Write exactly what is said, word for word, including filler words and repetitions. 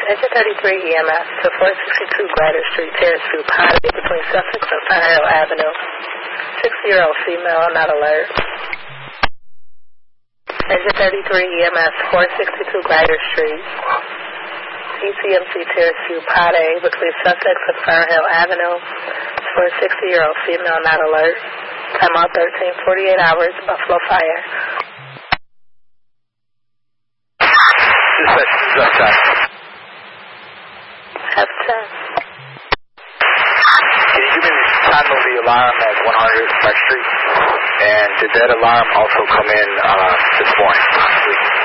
Engine thirty-three E M S to four sixty-two Glider Street, Terrace View, Potty, between Sussex and Fernhill Avenue. six-year-old female, not alert. Engine thirty-three E M S, four sixty-two Glider Street, E C M C Terrace View, Potty, between Sussex and Fernhill Avenue. For a sixty-year-old female, not alert. Time out thirteen forty-eight hours, Buffalo Fire. Dispatch, F ten. F ten. Can you give me the time of the alarm at one hundred West Street? And did that alarm also come in uh, this morning?